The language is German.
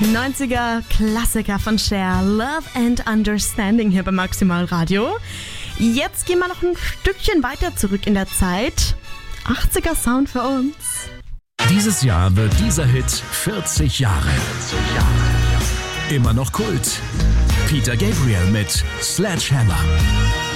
90er Klassiker von Cher, Love and Understanding hier bei Maximal Radio. Jetzt gehen wir noch ein Stückchen weiter zurück in der Zeit. 80er Sound für uns. Dieses Jahr wird dieser Hit 40 Jahre. Immer noch Kult. Peter Gabriel mit Sledgehammer.